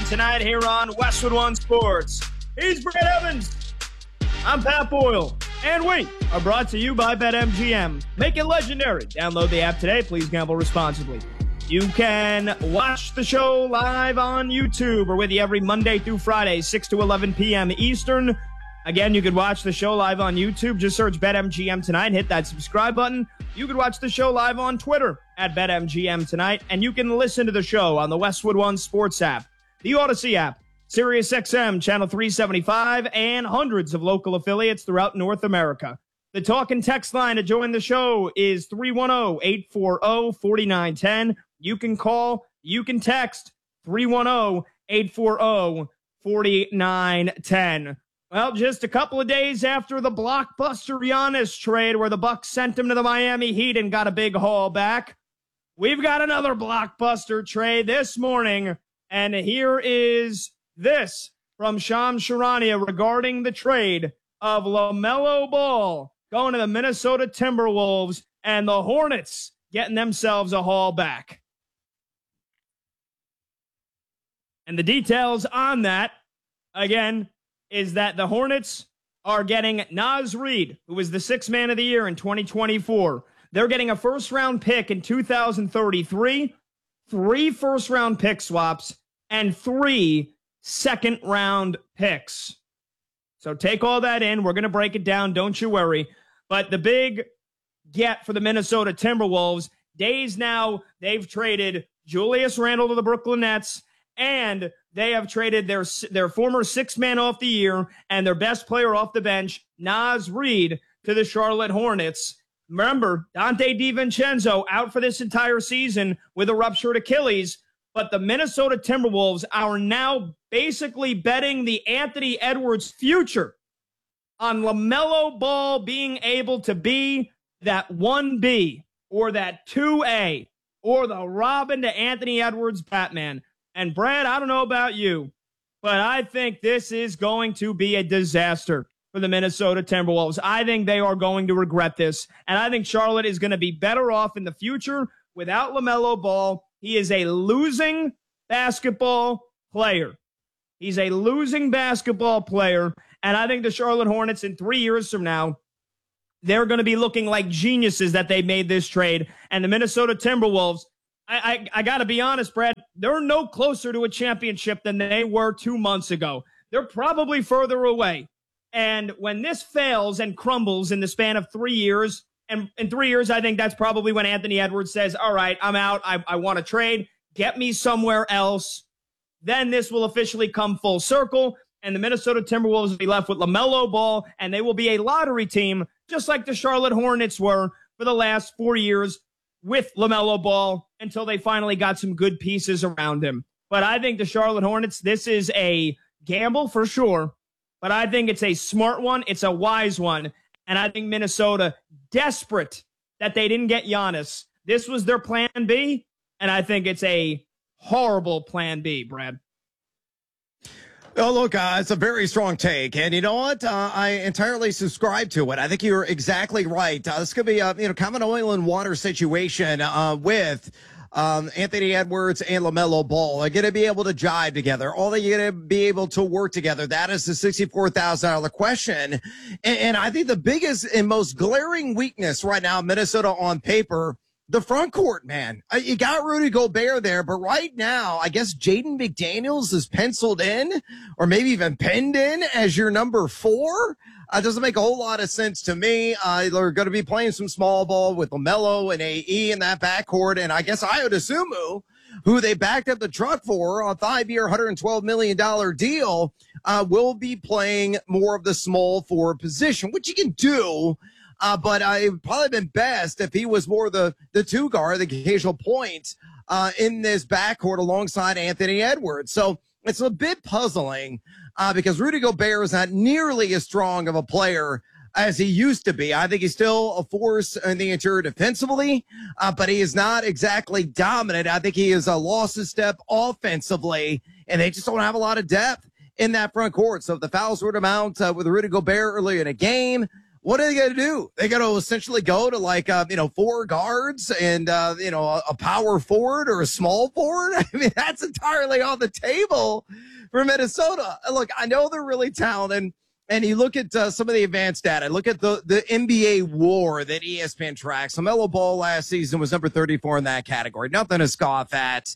tonight here on Westwood One Sports. He's Brad Evans. I'm Pat Boyle. And we are brought to you by BetMGM. Make it legendary. Download the app today. Please gamble responsibly. You can watch the show live on YouTube. We're with you every Monday through Friday, 6 to 11 p.m. Eastern. Again, you could watch the show live on YouTube. Just search BetMGM Tonight. Hit that subscribe button. You could watch the show live on Twitter at BetMGM Tonight. And you can listen to the show on the Westwood One Sports app, the Odyssey app, SiriusXM, Channel 375, and hundreds of local affiliates throughout North America. The talk and text line to join the show is 310-840-4910. You can call, you can text 310-840-4910. Well, just a couple of days after the blockbuster Giannis trade where the Bucks sent him to the Miami Heat and got a big haul back, we've got another blockbuster trade this morning, and here is this from Shams Charania regarding the trade of LaMelo Ball going to the Minnesota Timberwolves and the Hornets getting themselves a haul back. And the details on that, again, is that the Hornets are getting Naz Reid, who was the sixth man of the year in 2024. They're getting a first-round pick in 2033, 3 first-round pick swaps, and 3 second-round picks. So take all that in. We're going to break it down. Don't you worry. But the big get for the Minnesota Timberwolves, days now, they've traded Julius Randle to the Brooklyn Nets, and they have traded their former sixth man off the year and their best player off the bench, Naz Reid, to the Charlotte Hornets. Remember, Dante DiVincenzo out for this entire season with a ruptured Achilles, but the Minnesota Timberwolves are now basically betting the Anthony Edwards future on LaMelo Ball being able to be that 1B or that 2A or the Robin to Anthony Edwards Batman. And Brad, I don't know about you, but I think this is going to be a disaster for the Minnesota Timberwolves. I think they are going to regret this, and I think Charlotte is going to be better off in the future without LaMelo Ball. He is a losing basketball player. He's a losing basketball player, and I think the Charlotte Hornets in 3 years from now, they're going to be looking like geniuses that they made this trade. And the Minnesota Timberwolves, I got to be honest, Brad, they're no closer to a championship than they were 2 months ago. They're probably further away. And when this fails and crumbles in the span of 3 years, and in 3 years, I think that's probably when Anthony Edwards says, all right, I'm out. I want to trade. Get me somewhere else. Then this will officially come full circle, and the Minnesota Timberwolves will be left with LaMelo Ball, and they will be a lottery team, just like the Charlotte Hornets were for the last 4 years with LaMelo Ball until they finally got some good pieces around him. But I think the Charlotte Hornets, this is a gamble for sure, but I think it's a smart one. It's a wise one. And I think Minnesota, desperate that they didn't get Giannis, this was their plan B, and I think it's a horrible plan B, Brad. Oh, look, it's a very strong take. And you know what? I entirely subscribe to it. I think you're exactly right. This could be a kind of an oil and water situation with Anthony Edwards and LaMelo Ball. They're going to be able to jive together. All they're going to be able to work together. That is the $64,000 question. And I think the biggest and most glaring weakness right now, Minnesota on paper, the front court, man. You got Rudy Gobert there, but right now, I guess Jaden McDaniels is penciled in or maybe even penned in as your number 4. Doesn't make a whole lot of sense to me. They're going to be playing some small ball with LaMelo and AE in that backcourt, and I guess Ayo Dosunmu, who they backed up the truck for a 5-year, $112 million deal, will be playing more of the small forward position, which he can do. But it would probably been best if he was more the 2 guard, the occasional point in this backcourt alongside Anthony Edwards. So it's a bit puzzling because Rudy Gobert is not nearly as strong of a player as he used to be. I think he's still a force in the interior defensively, but he is not exactly dominant. I think he is a lost a step offensively, and they just don't have a lot of depth in that front court. So if the fouls were to mount with Rudy Gobert early in a game, what are they going to do? They got to essentially go to like, four guards and, a power forward or a small forward. I mean, that's entirely on the table for Minnesota. Look, I know they're really talented. And you look at some of the advanced data. Look at the NBA WAR that ESPN tracks. LaMelo Ball last season was number 34 in that category. Nothing to scoff at.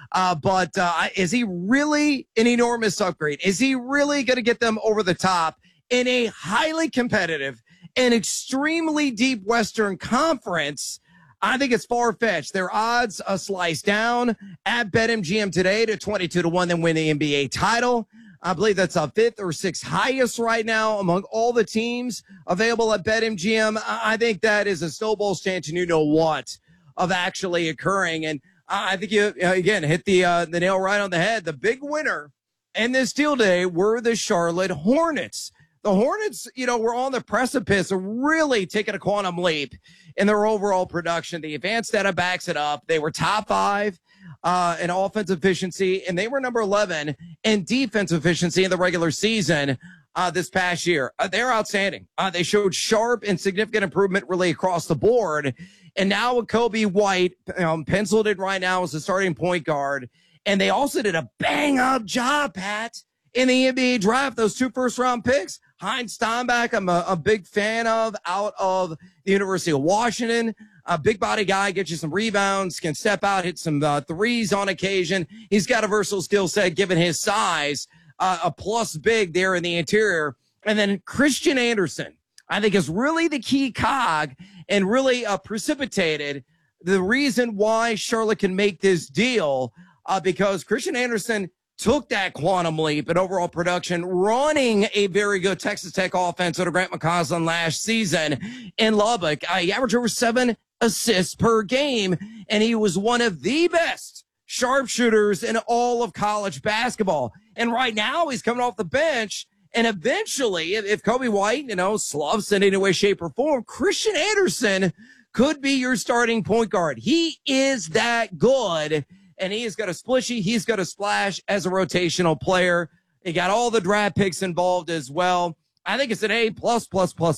But is he really an enormous upgrade? Is he really going to get them over the top in a highly competitive and extremely deep Western Conference? I think it's far-fetched. Their odds slice down at BetMGM today to 22-1, then win the NBA title. I believe that's a fifth or sixth highest right now among all the teams available at BetMGM. I think that is a snowball's chance, and you know what, of actually occurring. And I think you, again, hit the nail right on the head. The big winner in this deal day were the Charlotte Hornets. The Hornets, were on the precipice of really taking a quantum leap in their overall production. The advanced data backs it up. They were top 5 in offensive efficiency, and they were number 11 in defense efficiency in the regular season this past year. They're outstanding. They showed sharp and significant improvement really across the board. And now with Kobe White penciled in right now as the starting point guard, and they also did a bang-up job, Pat, in the NBA draft, those 2 first-round picks. Heinz Steinbach, I'm a big fan of, out of the University of Washington. A big body guy, gets you some rebounds, can step out, hit some threes on occasion. He's got a versatile skill set given his size, a plus big there in the interior. And then Christian Anderson, I think, is really the key cog and really precipitated the reason why Charlotte can make this deal, because Christian Anderson took that quantum leap in overall production, running a very good Texas Tech offense under Grant McCausland last season in Lubbock. He averaged over 7 assists per game, and he was one of the best sharpshooters in all of college basketball. And right now he's coming off the bench, and eventually, if Kobe White, sloves in any way, shape, or form, Christian Anderson could be your starting point guard. He is that good. And he has got a splishy. He's got a splash as a rotational player. He got all the draft picks involved as well. I think it's an A plus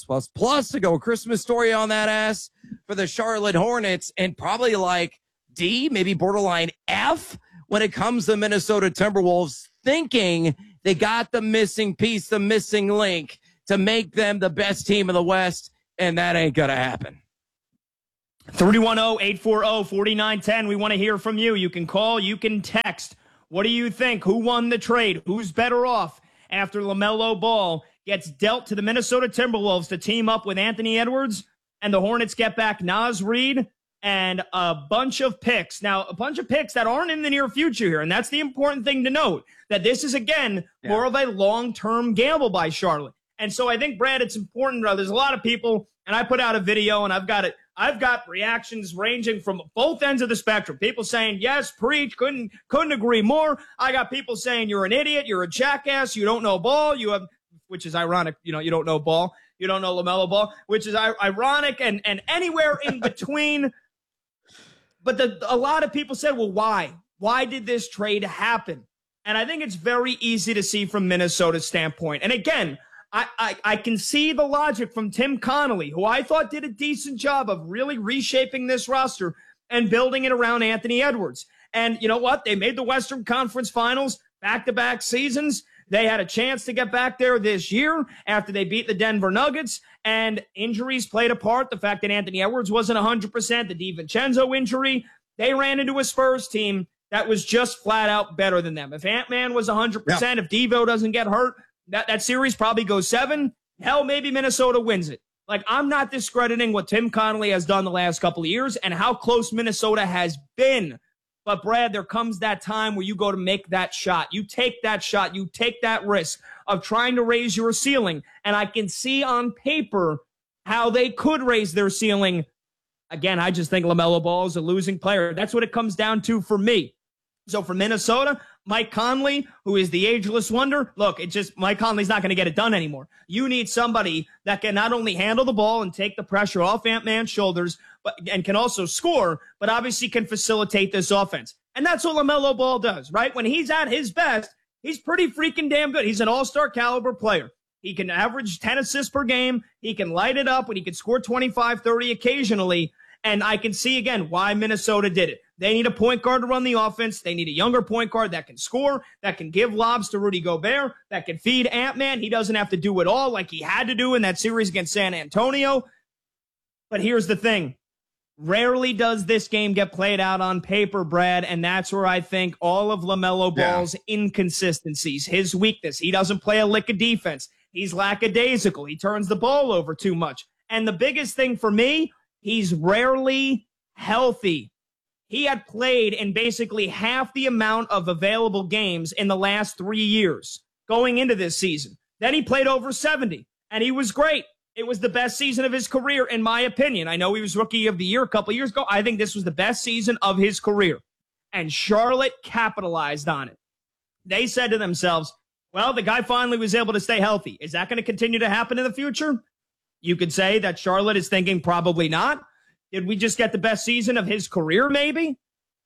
to go. A Christmas story on that ass for the Charlotte Hornets, and probably like D, maybe borderline F when it comes to Minnesota Timberwolves, thinking they got the missing piece, the missing link to make them the best team in the West, and that ain't going to happen. 310-840-4910. We want to hear from you. You can call, you can text. What do you think? Who won the trade? Who's better off after LaMelo Ball gets dealt to the Minnesota Timberwolves to team up with Anthony Edwards, and the Hornets get back Naz Reid and a bunch of picks. Now, a bunch of picks that aren't in the near future here, and that's the important thing to note, that this is, again, more of a long-term gamble by Charlotte. And so I think, Brad, it's important. There's a lot of people, and I put out a video, and I've got reactions ranging from both ends of the spectrum. People saying, yes, preach, couldn't agree more. I got people saying you're an idiot, you're a jackass, you don't know ball, which is ironic, you don't know ball, you don't know LaMelo Ball, which is ironic, and anywhere in between. But a lot of people said, well, why? Why did this trade happen? And I think it's very easy to see from Minnesota's standpoint. And again, I can see the logic from Tim Connolly, who I thought did a decent job of really reshaping this roster and building it around Anthony Edwards. And you know what? They made the Western Conference Finals back-to-back seasons. They had a chance to get back there this year after they beat the Denver Nuggets, and injuries played a part. The fact that Anthony Edwards wasn't 100%, the DiVincenzo injury, they ran into a Spurs team that was just flat out better than them. If Ant-Man was 100%, if Devo doesn't get hurt, that series probably goes 7. Hell, maybe Minnesota wins it. Like, I'm not discrediting what Tim Connolly has done the last couple of years and how close Minnesota has been. But, Brad, there comes that time where you go to make that shot. You take that shot. You take that risk of trying to raise your ceiling. And I can see on paper how they could raise their ceiling. Again, I just think LaMelo Ball is a losing player. That's what it comes down to for me. So for Minnesota, Mike Conley, who is the ageless wonder, look, Mike Conley's not going to get it done anymore. You need somebody that can not only handle the ball and take the pressure off Ant-Man's shoulders, and can also score, but obviously can facilitate this offense. And that's what LaMelo Ball does, right? When he's at his best, he's pretty freaking damn good. He's an all-star caliber player. He can average 10 assists per game. He can light it up, and he can score 25, 30 occasionally. And I can see, again, why Minnesota did it. They need a point guard to run the offense. They need a younger point guard that can score, that can give lobs to Rudy Gobert, that can feed Ant-Man. He doesn't have to do it all like he had to do in that series against San Antonio. But here's the thing. Rarely does this game get played out on paper, Brad, and that's where I think all of LaMelo Ball's inconsistencies, his weakness. He doesn't play a lick of defense. He's lackadaisical. He turns the ball over too much. And the biggest thing for me, he's rarely healthy. He had played in basically half the amount of available games in the last 3 years going into this season. Then he played over 70, and he was great. It was the best season of his career, in my opinion. I know he was Rookie of the Year a couple years ago. I think this was the best season of his career. And Charlotte capitalized on it. They said to themselves, well, the guy finally was able to stay healthy. Is that going to continue to happen in the future? You could say that Charlotte is thinking probably not. Did we just get the best season of his career, maybe?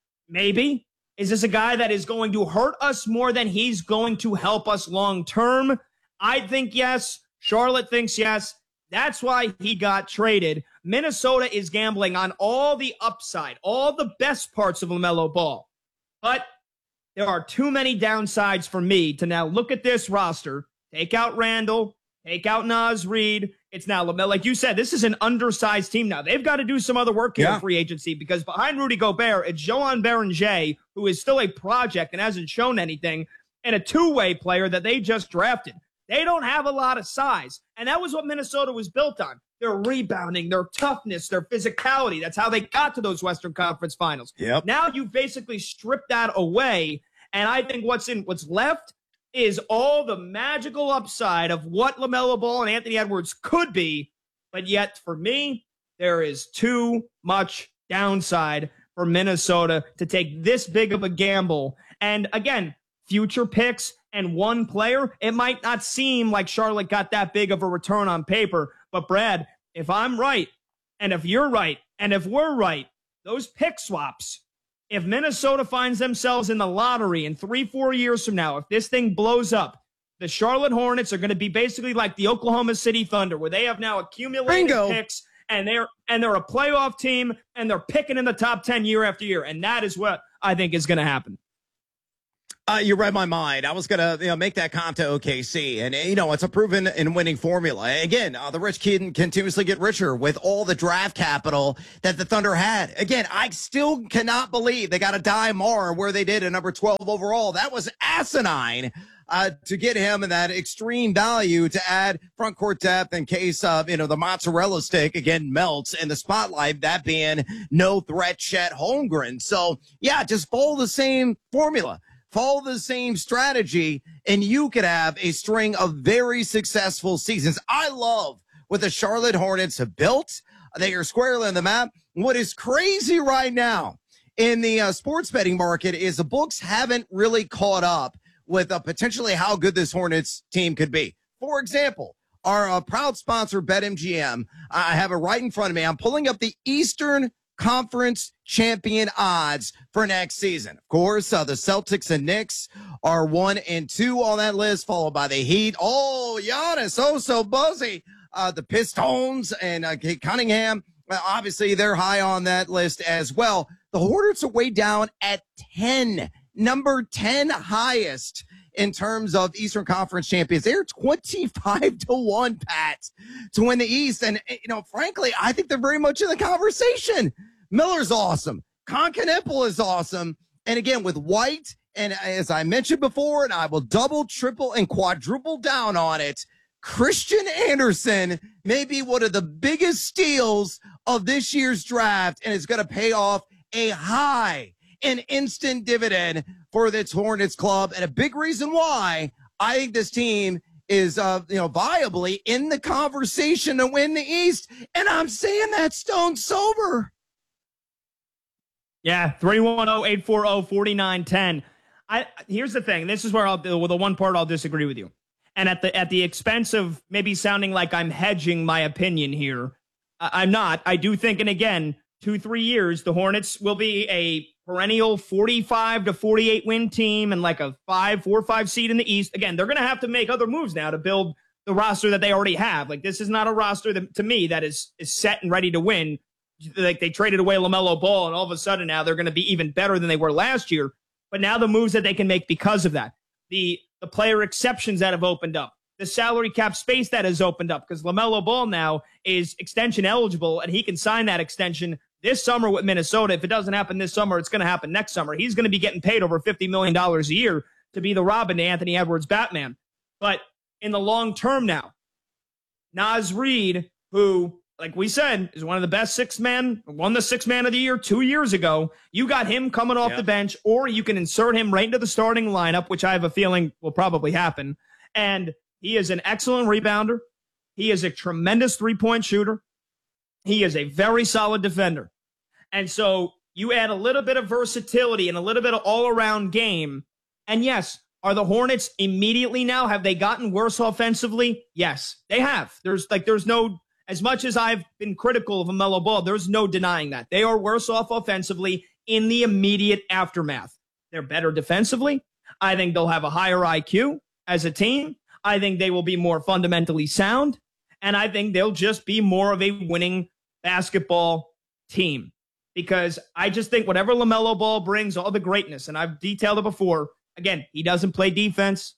Maybe. Is this a guy that is going to hurt us more than he's going to help us long term? I think yes. Charlotte thinks yes. That's why he got traded. Minnesota is gambling on all the upside, all the best parts of LaMelo Ball. But there are too many downsides for me to now look at this roster, take out Randall, take out Naz Reid. It's now LaMelo. Like you said, this is an undersized team now. They've got to do some other work here in free agency because behind Rudy Gobert, it's Joan Berenger, who is still a project and hasn't shown anything, and a two-way player that they just drafted. They don't have a lot of size, and that was what Minnesota was built on. Their rebounding, their toughness, their physicality. That's how they got to those Western Conference Finals. Yep. Now you've basically stripped that away, and I think what's left is all the magical upside of what LaMelo Ball and Anthony Edwards could be, but yet for me, there is too much downside for Minnesota to take this big of a gamble. And again, future picks and one player, it might not seem like Charlotte got that big of a return on paper, but Brad, if I'm right, and if you're right, and if we're right, those pick swaps, if Minnesota finds themselves in the lottery in 3-4 years from now, if this thing blows up, the Charlotte Hornets are going to be basically like the Oklahoma City Thunder, where they have now accumulated picks, and they're a playoff team, and they're picking in the top 10 year after year, and that is what I think is going to happen. You read my mind. I was going to make that comp to OKC. And, it's a proven and winning formula. Again, the rich can continuously get richer with all the draft capital that the Thunder had. Again, I still cannot believe they got a Damar where they did at number 12 overall. That was asinine to get him and that extreme value to add front court depth in case, the mozzarella stick, again, melts in the spotlight, that being no threat Chet Holmgren. So, yeah, just follow the same formula. Follow the same strategy, and you could have a string of very successful seasons. I love what the Charlotte Hornets have built. They are squarely on the map. What is crazy right now in the sports betting market is the books haven't really caught up with potentially how good this Hornets team could be. For example, our proud sponsor, BetMGM, I have it right in front of me. I'm pulling up the Eastern Conference champion odds for next season. Of course, the Celtics and Knicks are 1 and 2 on that list, followed by the Heat. Oh, Giannis, so buzzy. The Pistons and Cunningham, obviously they're high on that list as well. The Hornets are way down at 10, number 10 highest in terms of Eastern Conference champions. They're 25-1, Pat, to win the East. And, frankly, I think they're very much in the conversation. Miller's awesome. Konkanepal is awesome. And again, with White, and as I mentioned before, and I will double, triple, and quadruple down on it, Christian Anderson may be one of the biggest steals of this year's draft, and it's going to pay off a high and instant dividend for this Hornets club. And a big reason why I think this team is, viably in the conversation to win the East. And I'm saying that stone sober. Yeah, 310-840-4910. Here's the thing. This is where the one part I'll disagree with you. And at the expense of maybe sounding like I'm hedging my opinion here, I'm not. I do think, and again, 2-3 years, the Hornets will be a perennial 45-48 win team and like a 4 or 5 seed in the East. Again, they're going to have to make other moves now to build the roster that they already have. Like, this is not a roster that, to me, that is set and ready to win. Like, they traded away LaMelo Ball, and all of a sudden now they're going to be even better than they were last year. But now the moves that they can make because of that, the player exceptions that have opened up, the salary cap space that has opened up, because LaMelo Ball now is extension eligible, and he can sign that extension this summer with Minnesota. If it doesn't happen this summer, it's going to happen next summer. He's going to be getting paid over $50 million a year to be the Robin to Anthony Edwards Batman. But in the long term now, Naz Reid, who, like we said, is one of the best won the sixth man of the year 2 years ago. You got him coming off the bench, or you can insert him right into the starting lineup, which I have a feeling will probably happen. And he is an excellent rebounder. He is a tremendous three-point shooter. He is a very solid defender. And so you add a little bit of versatility and a little bit of all-around game. And yes, are the Hornets immediately now, have they gotten worse offensively? Yes, they have. There's no, as much as I've been critical of LaMelo Ball, there's no denying that. They are worse off offensively in the immediate aftermath. They're better defensively. I think they'll have a higher IQ as a team. I think they will be more fundamentally sound. And I think they'll just be more of a winning basketball team. Because I just think whatever LaMelo Ball brings, all the greatness, and I've detailed it before, again, he doesn't play defense.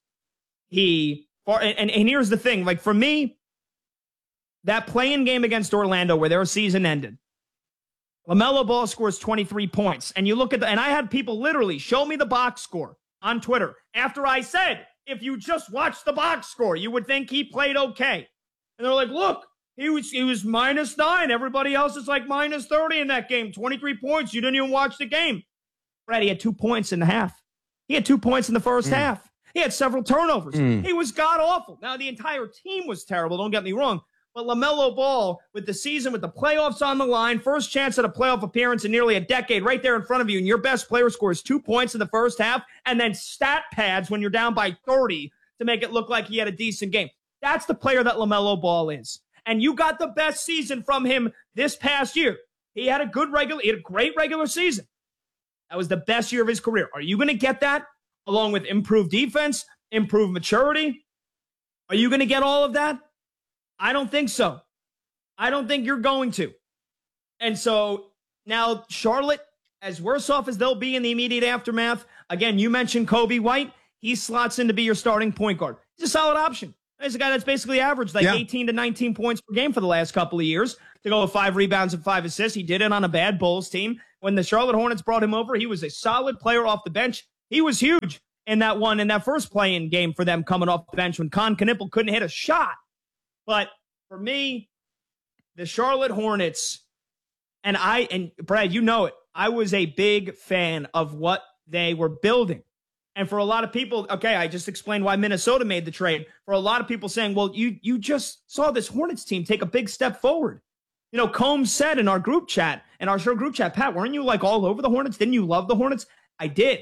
And here's the thing, like, for me, that play-in game against Orlando where their season ended, LaMelo Ball scores 23 points. And you look at and I had people literally show me the box score on Twitter after I said, if you just watch the box score, you would think he played okay. And they're like, look, he was -9. Everybody else is like -30 in that game. 23 points. You didn't even watch the game. Brad, he had 2 points in the half. He had 2 points in the first half. He had several turnovers. He was god-awful. Now, the entire team was terrible, don't get me wrong. But LaMelo Ball, with the season, with the playoffs on the line, first chance at a playoff appearance in nearly a decade, right there in front of you, and your best player scores 2 points in the first half, and then stat pads when you're down by 30 to make it look like he had a decent game. That's the player that LaMelo Ball is. And you got the best season from him this past year. He had a great regular season. That was the best year of his career. Are you going to get that along with improved defense, improved maturity? Are you going to get all of that? I don't think so. I don't think you're going to. And so now Charlotte, as worse off as they'll be in the immediate aftermath, again, you mentioned Kobe White. He slots in to be your starting point guard. He's a solid option. He's a guy that's basically averaged 18 to 19 points per game for the last couple of years to go with 5 rebounds and 5 assists. He did it on a bad Bulls team. When the Charlotte Hornets brought him over, he was a solid player off the bench. He was huge in that first play-in game for them coming off the bench when Con Knippel couldn't hit a shot. But for me, the Charlotte Hornets, and Brad, you know it, I was a big fan of what they were building. And for a lot of people, okay, I just explained why Minnesota made the trade. For a lot of people saying, well, you just saw this Hornets team take a big step forward. You know, Combs said in our group chat, Pat, weren't you like all over the Hornets? Didn't you love the Hornets? I did.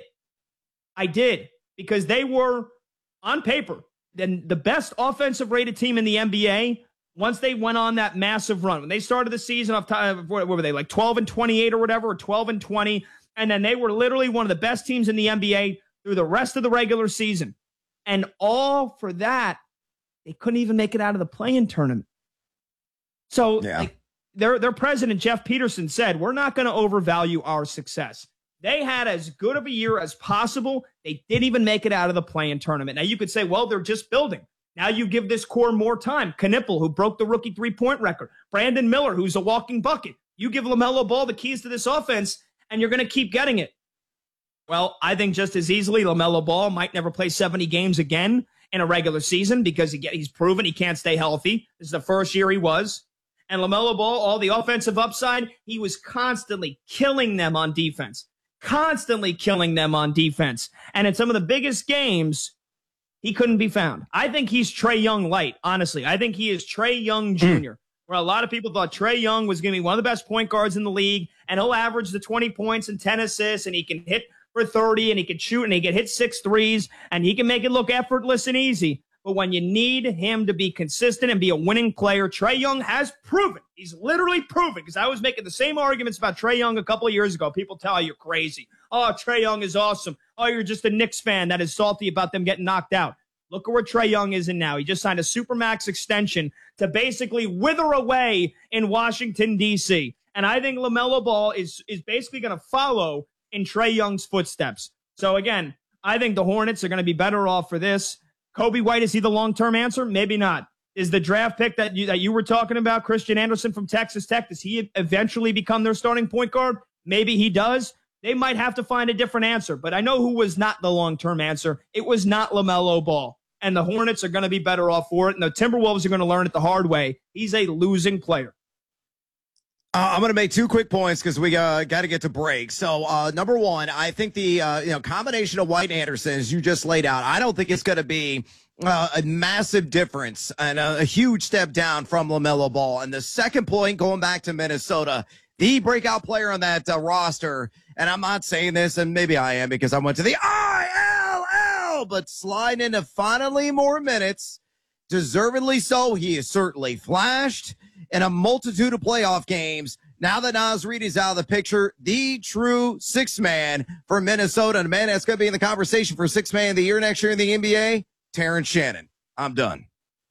Because they were, on paper, then the best offensive rated team in the NBA once they went on that massive run. When they started the season off time, what were they, like 12-28 or whatever, or 12-20? And then they were literally one of the best teams in the NBA through the rest of the regular season. And all for that, they couldn't even make it out of the play-in tournament. So their president, Jeff Peterson, said, we're not going to overvalue our success. They had as good of a year as possible. They didn't even make it out of the play-in tournament. Now, you could say, well, they're just building. Now you give this core more time. Knippel, who broke the rookie three-point record. Brandon Miller, who's a walking bucket. You give LaMelo Ball the keys to this offense, and you're going to keep getting it. Well, I think just as easily LaMelo Ball might never play 70 games again in a regular season because he's proven he can't stay healthy. This is the first year he was. And LaMelo Ball, all the offensive upside, he was constantly killing them on defense. And in some of the biggest games, he couldn't be found. I think he's Trae Young light, honestly. I think he is Trae Young Jr., where a lot of people thought Trae Young was going to be one of the best point guards in the league, and he'll average the 20 points and 10 assists, and he can hit for 30, and he can shoot, and he can hit 6 threes, and he can make it look effortless and easy. But when you need him to be consistent and be a winning player, Trae Young has proven. He's literally proven, because I was making the same arguments about Trae Young a couple of years ago. People tell you you're crazy. Oh, Trae Young is awesome. Oh, you're just a Knicks fan that is salty about them getting knocked out. Look at where Trae Young is in now. He just signed a Supermax extension to basically wither away in Washington, D.C. And I think LaMelo Ball is basically going to follow in Trae Young's footsteps. So, again, I think the Hornets are going to be better off for this. Kobe White, is he the long-term answer? Maybe not. Is the draft pick that you were talking about, Christian Anderson from Texas Tech, does he eventually become their starting point guard? Maybe he does. They might have to find a different answer. But I know who was not the long-term answer. It was not LaMelo Ball. And the Hornets are going to be better off for it. And the Timberwolves are going to learn it the hard way. He's a losing player. I'm going to make 2 quick points because we got to get to break. So, number one, I think the combination of White and Anderson, as you just laid out, I don't think it's going to be a massive difference and a huge step down from LaMelo Ball. And the second point, going back to Minnesota, the breakout player on that roster, and I'm not saying this, and maybe I am because I went to the ILL, but sliding into finally more minutes, deservedly so. He has certainly flashed in a multitude of playoff games. Now that Naz Reid is out of the picture, the true sixth man for Minnesota, and a man that's going to be in the conversation for sixth man of the year next year in the NBA, Terrence Shannon. I'm done.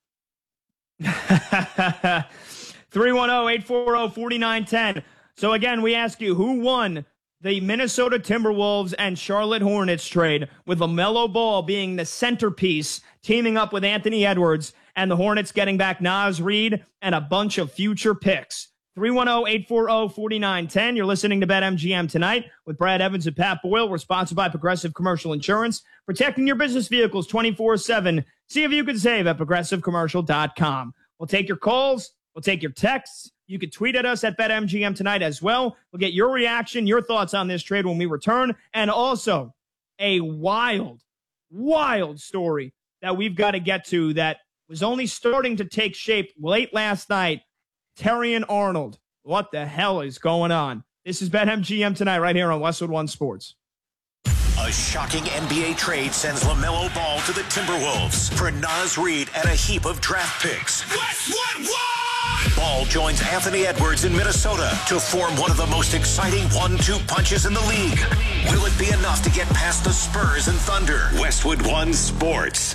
310-840-4910. So again, we ask you, who won the Minnesota Timberwolves and Charlotte Hornets trade, with LaMelo Ball being the centerpiece, teaming up with Anthony Edwards, and the Hornets getting back Naz Reid and a bunch of future picks? 310-840-4910. You're listening to BetMGM tonight with Brad Evans and Pat Boyle. We're sponsored by Progressive Commercial Insurance, protecting your business vehicles 24/7. See if you can save at progressivecommercial.com. We'll take your calls. We'll take your texts. You can tweet at us at BetMGM tonight as well. We'll get your reaction, your thoughts on this trade when we return. And also a wild story that we've got to get to that was only starting to take shape late last night. Terrion Arnold. What the hell is going on? This is BetMGM tonight right here on Westwood One Sports. A shocking NBA trade sends LaMelo Ball to the Timberwolves for Naz Reid and a heap of draft picks. Westwood One! Ball joins Anthony Edwards in Minnesota to form one of the most exciting 1-2 punches in the league. Will it be enough to get past the Spurs and Thunder? Westwood One Sports.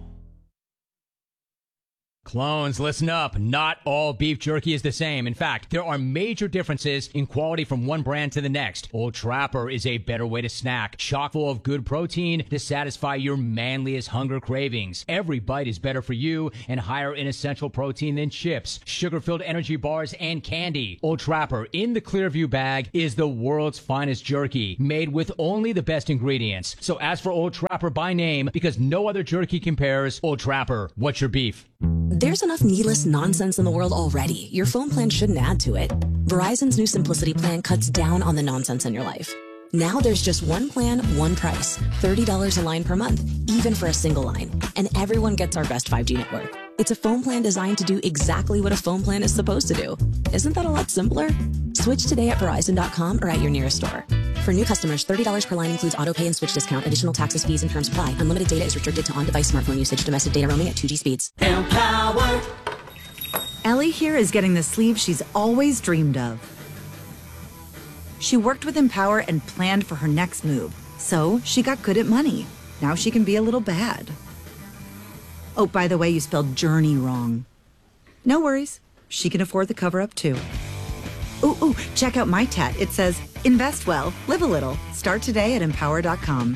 Clones, listen up. Not all beef jerky is the same. In fact, there are major differences in quality from one brand to the next. Old Trapper is a better way to snack, chock full of good protein to satisfy your manliest hunger cravings. Every bite is better for you and higher in essential protein than chips, sugar-filled energy bars, and candy. Old Trapper in the Clearview bag is the world's finest jerky, made with only the best ingredients. So ask for Old Trapper by name because no other jerky compares. Old Trapper, what's your beef? There's enough needless nonsense in the world already. Your phone plan shouldn't add to it. Verizon's new Simplicity plan cuts down on the nonsense in your life. Now there's just one plan, one price. $30 a line per month, even for a single line. And everyone gets our best 5G network. It's a phone plan designed to do exactly what a phone plan is supposed to do. Isn't that a lot simpler? Switch today at Verizon.com or at your nearest store. For new customers, $30 per line includes auto pay and switch discount. Additional taxes, fees, and terms apply. Unlimited data is restricted to on-device smartphone usage. Domestic data roaming at 2G speeds. Empower. Ellie here is getting the sleeve she's always dreamed of. She worked with Empower and planned for her next move. So she got good at money. Now she can be a little bad. Oh, by the way, you spelled journey wrong. No worries. She can afford the cover-up too. Ooh, check out my tat. It says, invest well, live a little. Start today at empower.com.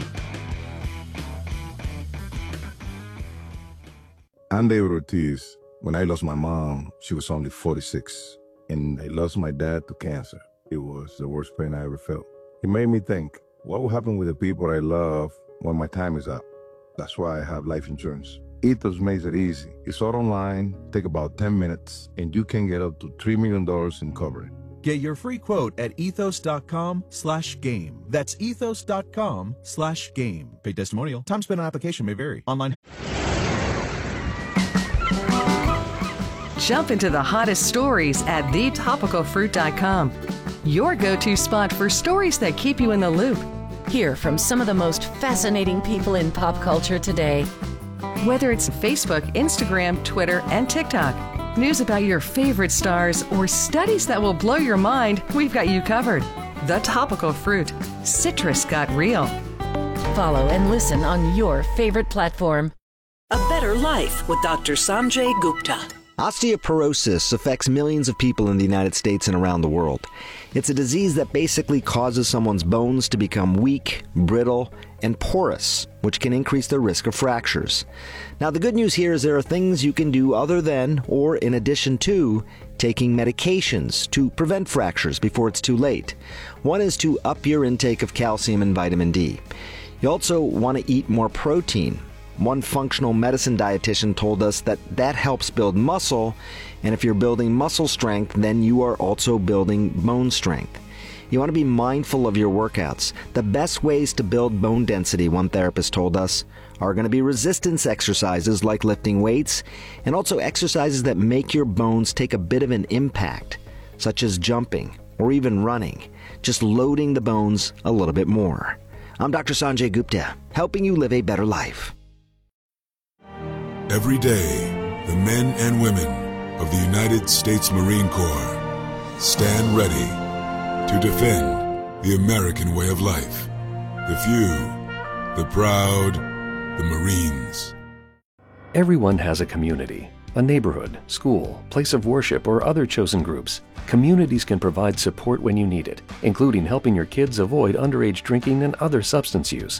I'm David Ortiz. When I lost my mom, she was only 46. And I lost my dad to cancer. It was the worst pain I ever felt. It made me think, what will happen with the people I love when my time is up? That's why I have life insurance. Ethos makes it easy. It's all online, take about 10 minutes, and you can get up to $3 million in coverage. Get your free quote at ethos.com/game. That's ethos.com/game. Paid testimonial. Time spent on application may vary. Online. Jump into the hottest stories at thetopicalfruit.com. Your go-to spot for stories that keep you in the loop. Hear from some of the most fascinating people in pop culture today. Whether it's Facebook, Instagram, Twitter, and TikTok. News about your favorite stars or studies that will blow your mind, we've got you covered. The Topical Fruit. Citrus got real. Follow and listen on your favorite platform. A better life with Dr. Sanjay Gupta. Osteoporosis affects millions of people in the United States and around the world. It's a disease that basically causes someone's bones to become weak, brittle, and porous, which can increase their risk of fractures. Now, the good news here is there are things you can do other than, or in addition to, taking medications to prevent fractures before it's too late. One is to up your intake of calcium and vitamin D. You also want to eat more protein. One functional medicine dietitian told us that helps build muscle, and if you're building muscle strength, then you are also building bone strength. You want to be mindful of your workouts. The best ways to build bone density, one therapist told us, are going to be resistance exercises like lifting weights, and also exercises that make your bones take a bit of an impact, such as jumping or even running, just loading the bones a little bit more. I'm Dr. Sanjay Gupta, helping you live a better life. Every day, the men and women of the United States Marine Corps stand ready to defend the American way of life. The few, the proud, the Marines. Everyone has a community, a neighborhood, school, place of worship, or other chosen groups. Communities can provide support when you need it, including helping your kids avoid underage drinking and other substance use.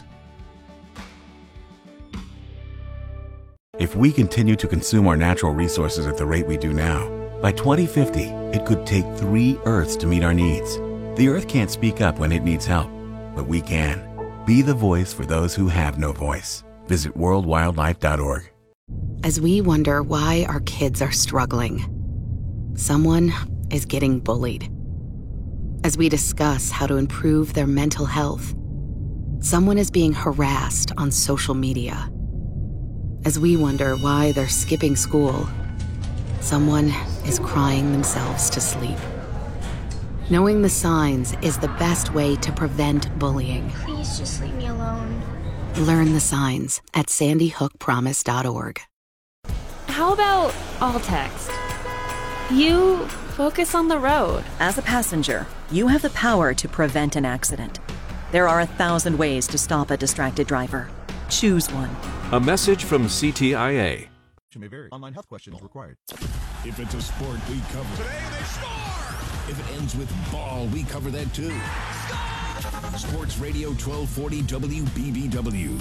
If we continue to consume our natural resources at the rate we do now, by 2050, it could take 3 Earths to meet our needs. The Earth can't speak up when it needs help, but we can. Be the voice for those who have no voice. Visit worldwildlife.org. As we wonder why our kids are struggling, someone is getting bullied. As we discuss how to improve their mental health, someone is being harassed on social media. As we wonder why they're skipping school, someone is crying themselves to sleep. Knowing the signs is the best way to prevent bullying. Please just leave me alone. Learn the signs at sandyhookpromise.org. How about all text? You focus on the road. As a passenger, you have the power to prevent an accident. There are 1,000 ways to stop a distracted driver. Choose one. A message from CTIA. May vary. Online health questions required. If it's a sport, we cover. Today they score! If it ends with ball, we cover that too. Score! Sports Radio 1240 WBBW.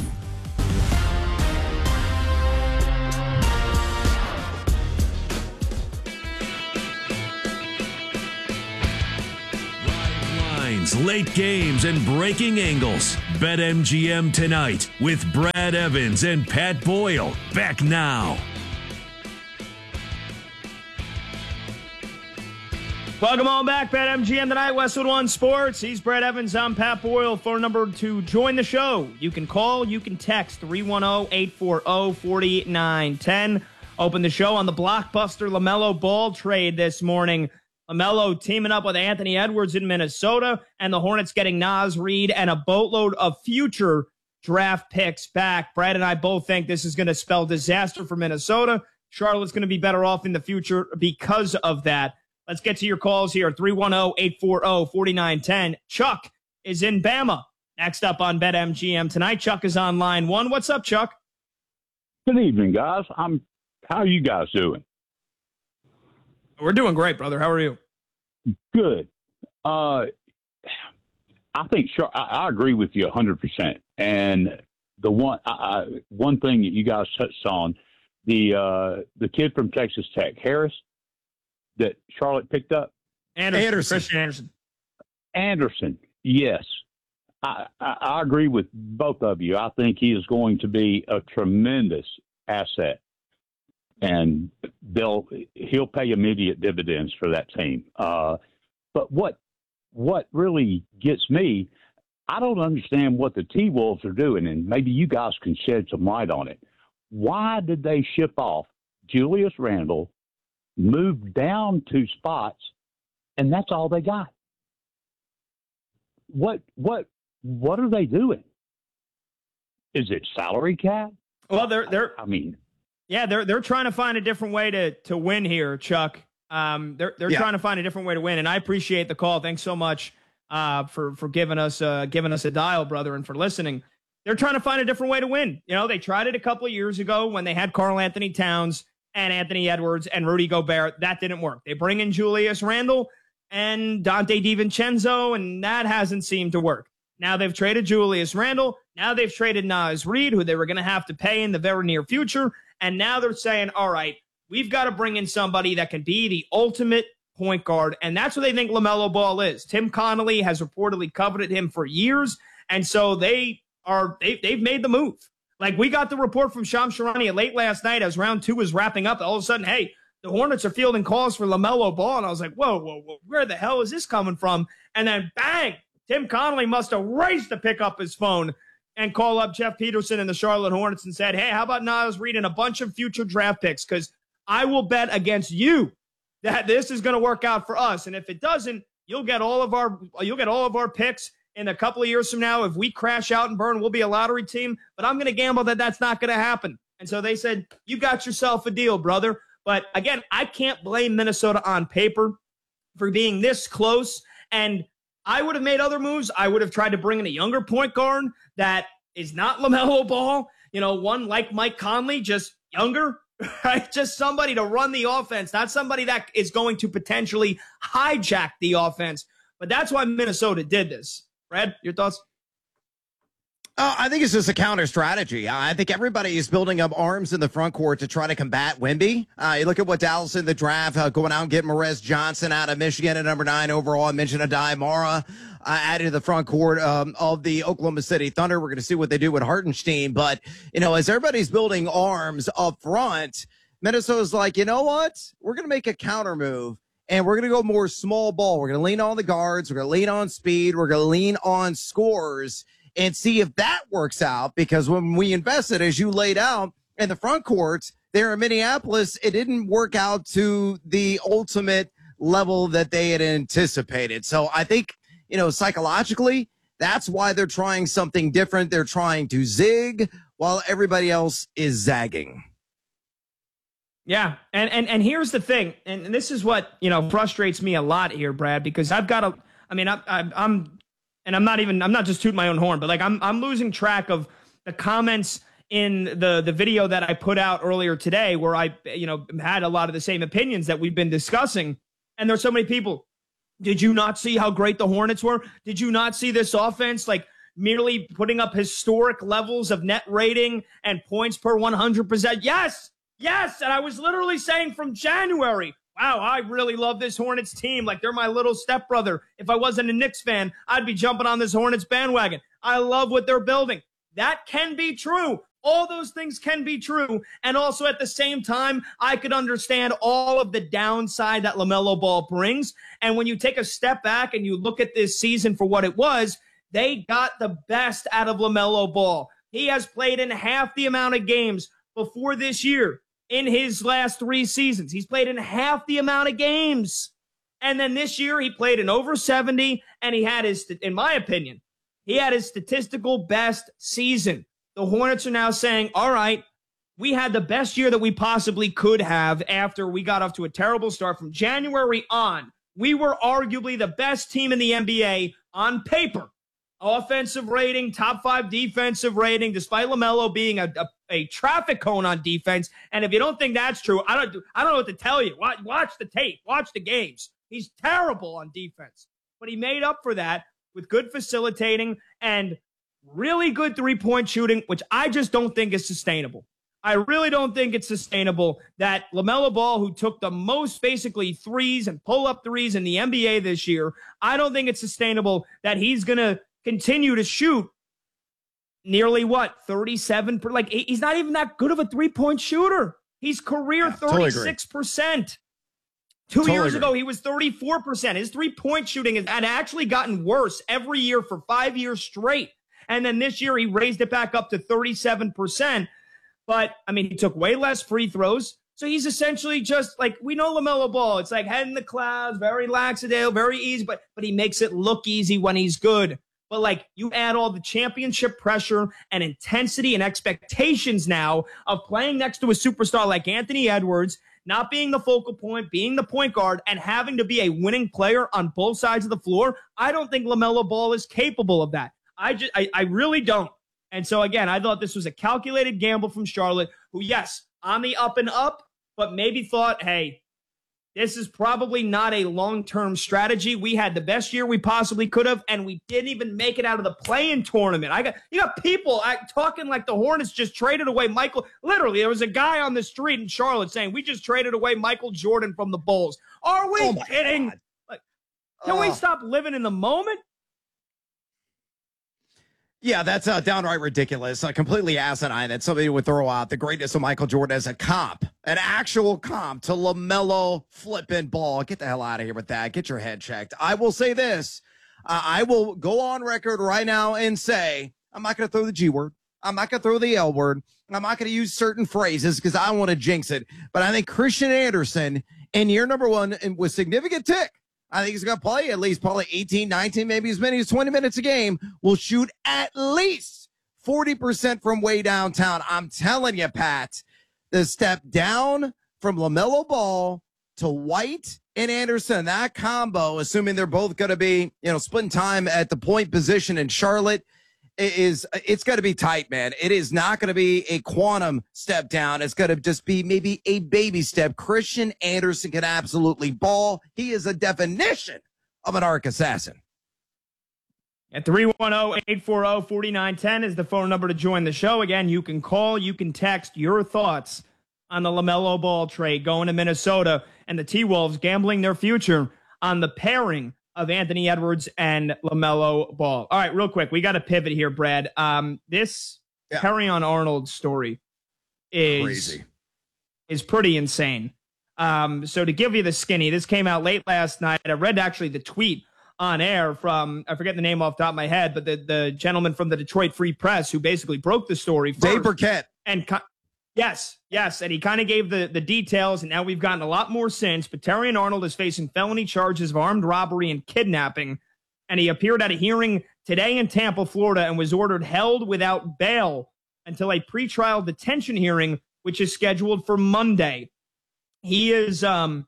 Late games and breaking angles. BetMGM tonight with Brad Evans and Pat Boyle. Back now. Welcome on back, BetMGM tonight, Westwood One Sports. He's Brad Evans. I'm Pat Boyle. Phone number to join the show. You can call, you can text 310-840-4910. Open the show on the blockbuster LaMelo Ball trade this morning. LaMelo teaming up with Anthony Edwards in Minnesota, and the Hornets getting Naz Reid and a boatload of future draft picks back. Brad and I both think this is going to spell disaster for Minnesota. Charlotte's going to be better off in the future because of that. Let's get to your calls here. 310-840-4910. Chuck is in Bama. Next up on BetMGM tonight. Chuck is on line 1. What's up, Chuck? Good evening, guys. How are you guys doing? We're doing great, brother. How are you? Good. I think I agree with you 100%. And the one thing that you guys touched on, the kid from Texas Tech, Harris, that Charlotte picked up. Christian Anderson. Yes. I agree with both of you. I think he is going to be a tremendous asset. And he'll pay immediate dividends for that team. But what really gets me, I don't understand what the T-Wolves are doing, and maybe you guys can shed some light on it. Why did they ship off Julius Randle, move down 2 spots, and that's all they got? What are they doing? Is it salary cap? Well, they're trying to find a different way to win here, Chuck. They're trying to find a different way to win, and I appreciate the call. Thanks so much for giving us a dial, brother, and for listening. they're trying to find a different way to win. You know, they tried it a couple of years ago when they had Karl Anthony Towns and Anthony Edwards and Rudy Gobert. That didn't work. They bring in Julius Randle and Dante DiVincenzo, and that hasn't seemed to work. Now they've traded Julius Randle. Now they've traded Naz Reid, who they were going to have to pay in the very near future. And now they're saying, all right, we've got to bring in somebody that can be the ultimate point guard. And that's what they think LaMelo Ball is. Tim Connolly has reportedly coveted him for years. And so they've made the move. Like, we got the report from Shams Charania late last night as round 2 was wrapping up. All of a sudden, hey, the Hornets are fielding calls for LaMelo Ball. And I was like, whoa, where the hell is this coming from? And then bang, Tim Connolly must have raced to pick up his phone and call up Jeff Peterson and the Charlotte Hornets and said, hey, how about Naz Reid and a bunch of future draft picks? Because I will bet against you that this is going to work out for us. And if it doesn't, you'll get all of our picks in a couple of years from now. If we crash out and burn, we'll be a lottery team. But I'm going to gamble that that's not going to happen. And so they said, you got yourself a deal, brother. But again, I can't blame Minnesota on paper for being this close. And I would have made other moves. I would have tried to bring in a younger point guard that is not LaMelo Ball. You know, one like Mike Conley, just younger, right? Just somebody to run the offense, not somebody that is going to potentially hijack the offense. But that's why Minnesota did this. Brad, your thoughts? I think it's just a counter strategy. I think everybody is building up arms in the front court to try to combat Wemby. You look at what Dallas in the draft, going out and getting Morez Johnson out of Michigan at number 9 overall. I mentioned Adai Mara added to the front court of the Oklahoma City Thunder. We're going to see what they do with Hartenstein. But, you know, as everybody's building arms up front, Minnesota's like, you know what? We're going to make a counter move. And we're going to go more small ball. We're going to lean on the guards. We're going to lean on speed. We're going to lean on scores and see if that works out. Because when we invested, as you laid out, in the front court there in Minneapolis, it didn't work out to the ultimate level that they had anticipated. So I think, you know, psychologically, that's why they're trying something different. They're trying to zig while everybody else is zagging. Yeah, and here's the thing, and this is what, you know, frustrates me a lot here, Brad, because I've got I'm not just tooting my own horn, but like I'm losing track of the comments in the video that I put out earlier today, where I, you know, had a lot of the same opinions that we've been discussing, and there's so many people. Did you not see how great the Hornets were? Did you not see this offense like merely putting up historic levels of net rating and points per 100%? Yes, and I was literally saying from January, wow, I really love this Hornets team. Like, they're my little stepbrother. If I wasn't a Knicks fan, I'd be jumping on this Hornets bandwagon. I love what they're building. That can be true. All those things can be true. And also at the same time, I could understand all of the downside that LaMelo Ball brings. And when you take a step back and you look at this season for what it was, they got the best out of LaMelo Ball. He has played in half the amount of games before this year. In his last 3 seasons, he's played in half the amount of games. And then this year, he played in over 70, and he had in my opinion, he had his statistical best season. The Hornets are now saying, all right, we had the best year that we possibly could have after we got off to a terrible start. From January on, we were arguably the best team in the NBA on paper. Offensive rating, top 5 defensive rating, despite LaMelo being a traffic cone on defense. And if you don't think that's true, I don't know what to tell you. Watch the tape. Watch the games. He's terrible on defense. But he made up for that with good facilitating and really good three-point shooting, which I just don't think is sustainable. I really don't think it's sustainable that LaMelo Ball, who took the most basically threes and pull-up threes in the NBA this year, I don't think it's sustainable that he's going to continue to shoot nearly 37 per, like, he's not even that good of a three-point shooter. He's career 36%. Two years ago, he was 34%. His three-point shooting had actually gotten worse every year for 5 years straight. And then this year, he raised it back up to 37%. But, I mean, he took way less free throws. So he's essentially just like, we know LaMelo Ball. It's like head in the clouds, very lackadaisical, very easy, but he makes it look easy when he's good. But, like, you add all the championship pressure and intensity and expectations now of playing next to a superstar like Anthony Edwards, not being the focal point, being the point guard, and having to be a winning player on both sides of the floor. I don't think LaMelo Ball is capable of that. I really don't. And so, again, I thought this was a calculated gamble from Charlotte, who, yes, on the up and up, but maybe thought, hey, this is probably not a long-term strategy. We had the best year we possibly could have, and we didn't even make it out of the play-in tournament. You got people talking like the Hornets just traded away Michael. Literally, there was a guy on the street in Charlotte saying, we just traded away Michael Jordan from the Bulls. Are we kidding? Like, can we stop living in the moment? Yeah, that's downright ridiculous. Completely asinine that somebody would throw out the greatness of Michael Jordan as a comp, an actual comp to LaMelo flipping Ball. Get the hell out of here with that. Get your head checked. I will say this. I will go on record right now and say I'm not going to throw the G word. I'm not going to throw the L word. I'm not going to use certain phrases because I don't want to jinx it. But I think Christian Anderson in year number one with significant tick, I think he's going to play at least probably 18, 19, maybe as many as 20 minutes a game, will shoot at least 40% from way downtown. I'm telling you, Pat, the step down from LaMelo Ball to White and Anderson, that combo, assuming they're both going to be, splitting time at the point position in Charlotte, it's going to be tight, man. It is not going to be a quantum step down. It's going to just be maybe a baby step. Christian Anderson can absolutely ball. He is a definition of an arc assassin. At 310-840-4910 is the phone number to join the show. Again, you can call, you can text your thoughts on the LaMelo Ball trade going to Minnesota and the T-Wolves gambling their future on the pairing of Anthony Edwards and LaMelo Ball. All right, real quick, we got to pivot here, Brad. This Terrion Arnold story is pretty insane. So to give you the skinny, this came out late last night. I read actually the tweet on air from, I forget the name off the top of my head, but the gentleman from the Detroit Free Press who basically broke the story first. Dave Burkett. And yes, and he kind of gave the details, and now we've gotten a lot more since. But Terrion Arnold is facing felony charges of armed robbery and kidnapping, and he appeared at a hearing today in Tampa, Florida, and was ordered held without bail until a pretrial detention hearing, which is scheduled for Monday. He was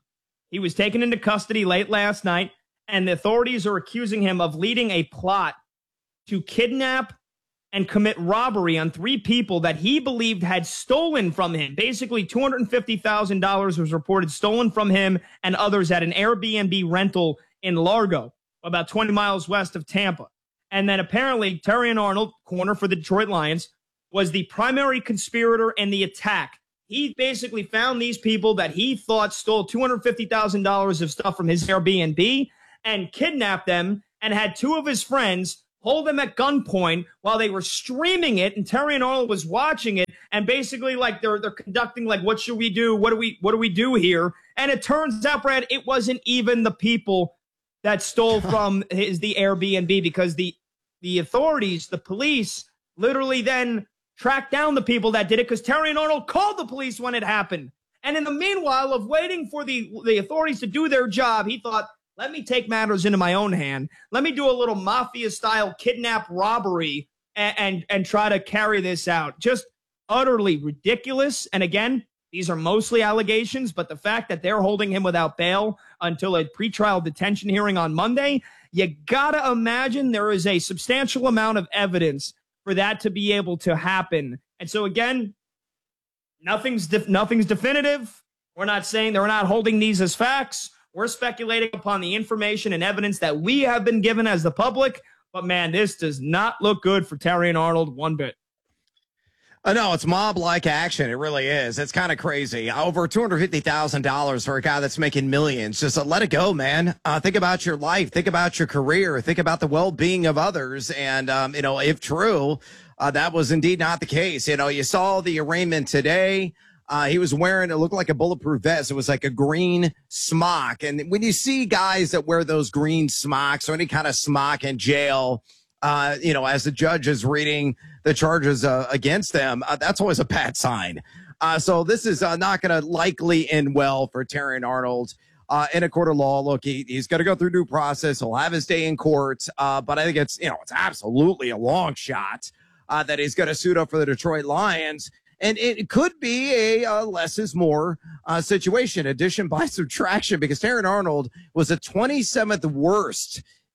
taken into custody late last night, and the authorities are accusing him of leading a plot to kidnap and commit robbery on 3 people that he believed had stolen from him. Basically, $250,000 was reported stolen from him and others at an Airbnb rental in Largo, about 20 miles west of Tampa. And then apparently, Terrion Arnold, corner for the Detroit Lions, was the primary conspirator in the attack. He basically found these people that he thought stole $250,000 of stuff from his Airbnb and kidnapped them, and had 2 of his friends hold them at gunpoint while they were streaming it, and Terrion Arnold was watching it, and basically like they're conducting like, what should we do? What do we do here? And it turns out, Brad, it wasn't even the people that stole from the Airbnb, because the authorities, the police, literally then tracked down the people that did it, because Terrion Arnold called the police when it happened. And in the meanwhile of waiting for the authorities to do their job, he thought, let me take matters into my own hand. Let me do a little mafia-style kidnap robbery and try to carry this out. Just utterly ridiculous. And again, these are mostly allegations, but the fact that they're holding him without bail until a pretrial detention hearing on Monday, you gotta imagine there is a substantial amount of evidence for that to be able to happen. And so again, nothing's definitive. We're not saying they're not holding these as facts. We're speculating upon the information and evidence that we have been given as the public. But, man, this does not look good for Terrion Arnold one bit. No, it's mob-like action. It really is. It's kind of crazy. Over $250,000 for a guy that's making millions. Just let it go, man. Think about your life. Think about your career. Think about the well-being of others. And, if true, that was indeed not the case. You saw the arraignment today. He was wearing, it looked like a bulletproof vest. It was like a green smock. And when you see guys that wear those green smocks or any kind of smock in jail, as the judge is reading the charges against them, that's always a bad sign. So this is not going to likely end well for Terrion Arnold in a court of law. Look, he's going to go through due process. He'll have his day in court. But I think it's absolutely a long shot that he's going to suit up for the Detroit Lions. And it could be a less is more situation, addition by subtraction, because Terrion Arnold was the 27th worst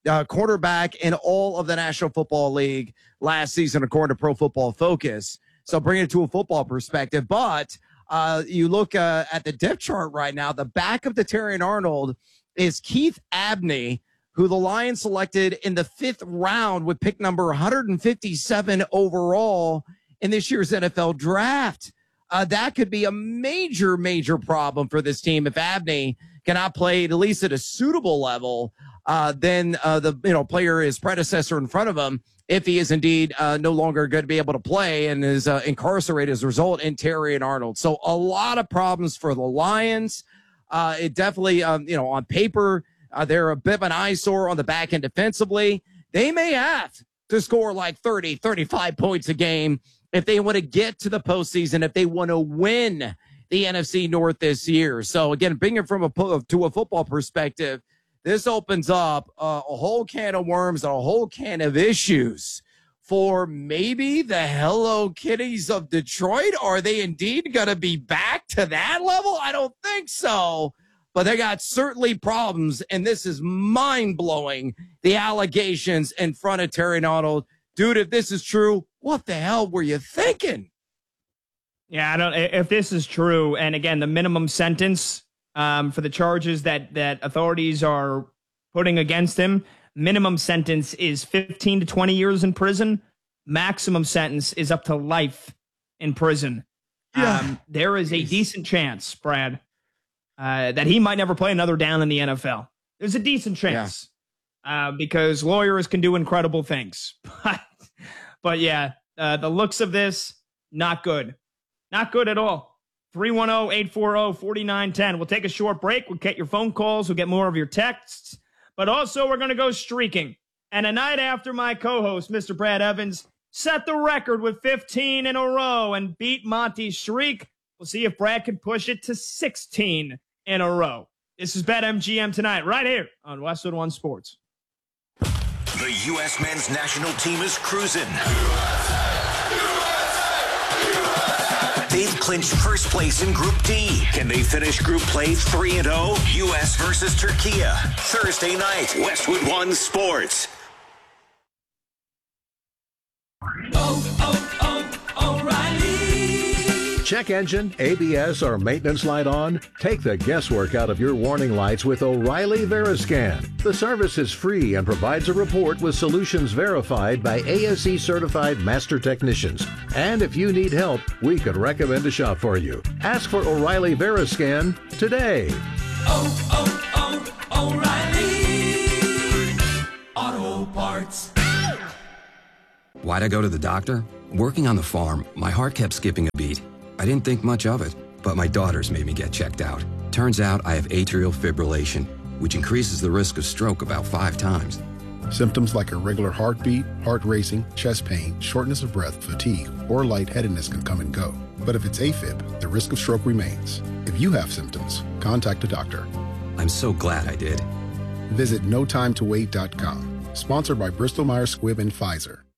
quarterback in all of the National Football League last season, according to Pro Football Focus. So bring it to a football perspective. But you look at the depth chart right now, the back of the Terrion Arnold is Keith Abney, who the Lions selected in the 5th round with pick number 157 overall in this year's NFL draft. That could be a major, major problem for this team if Abney cannot play at least at a suitable level. Then the player, his predecessor in front of him, if he is indeed no longer going to be able to play and is incarcerated as a result in Terrion Arnold. So a lot of problems for the Lions. It definitely, on paper, they're a bit of an eyesore on the back end defensively. They may have to score like 30, 35 points a game if they want to get to the postseason, if they want to win the NFC North this year. So again, bringing it from to a football perspective, this opens up a whole can of worms and a whole can of issues for maybe the Hello Kitties of Detroit. Are they indeed going to be back to that level? I don't think so. But they got certainly problems, and this is mind-blowing, the allegations in front of Terrion Arnold. Dude, if this is true, what the hell were you thinking? Yeah, if this is true, and again, the minimum sentence for the charges that authorities are putting against him, minimum sentence is 15 to 20 years in prison. Maximum sentence is up to life in prison. Yeah. There is a decent chance, Brad, that he might never play another down in the NFL. There's a decent chance because lawyers can do incredible things. But yeah, the looks of this, not good. Not good at all. 310-840-4910. We'll take a short break. We'll get your phone calls. We'll get more of your texts. But also, we're going to go streaking. And a night after my co-host, Mr. Brad Evans, set the record with 15 in a row and beat Monty's streak, we'll see if Brad can push it to 16 in a row. This is BetMGM tonight, right here on Westwood One Sports. The U.S. men's national team is cruising. They've clinched first place in Group D. Can they finish group play 3-0? U.S. versus Turkey. Thursday night, Westwood One Sports. O'Reilly. Check engine, ABS, or maintenance light on? Take the guesswork out of your warning lights with O'Reilly Veriscan. The service is free and provides a report with solutions verified by ASE certified master technicians. And if you need help, we could recommend a shop for you. Ask for O'Reilly Veriscan today. O'Reilly Auto Parts. Why'd I go to the doctor? Working on the farm, my heart kept skipping a beat. I didn't think much of it, but my daughters made me get checked out. Turns out I have atrial fibrillation, which increases the risk of stroke about 5 times. Symptoms like irregular heartbeat, heart racing, chest pain, shortness of breath, fatigue, or lightheadedness can come and go. But if it's AFib, the risk of stroke remains. If you have symptoms, contact a doctor. I'm so glad I did. Visit notimetowait.com. Sponsored by Bristol Myers Squibb and Pfizer.